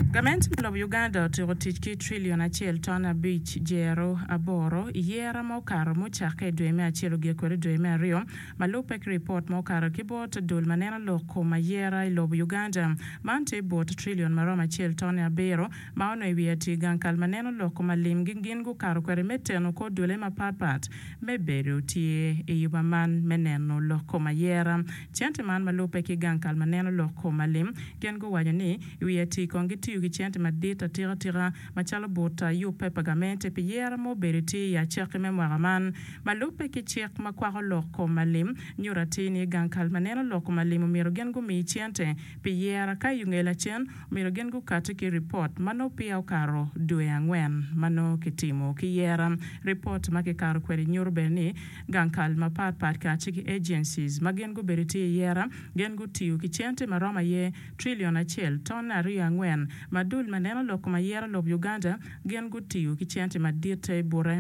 Gament lob Uganda otiro tich ki trilion achiel ton abich jero aboro yiera mokaro mochake dwe me achiel gi kwere dwe me ariyo malupe report mokaro kibot dul maneno loko mayiera lob Uganda mante bot trilion marom achiel ton abiro maono iwieti gankal maneno loko malim gin karo kwere meteno ko dule mapat mebero tie yuba man meneno loko mayiera chente man malupe ki gankal maneno loko malim gen go wanyani iwieti kongiti gi chente madita tira machalo bota yu pepa gamente piera mo beriti ya cheke memwaraman malupe ki chek makwaro loko malim nyuratini gankal maneno loko malim miro gengo mi chente piera ka yungela chen miro gengo kata ki report mano pia ukaro dwe angwen mano kitimo ki yera report makikaro kweri nyurbeni gankal mapat ka chiki agencies magengo beriti yera gengo tiu ki chente maroma ye trilion achiel ton ariyo angwen madul maneno loko mayiera lob Uganda gen gutiyo ki chente madite bure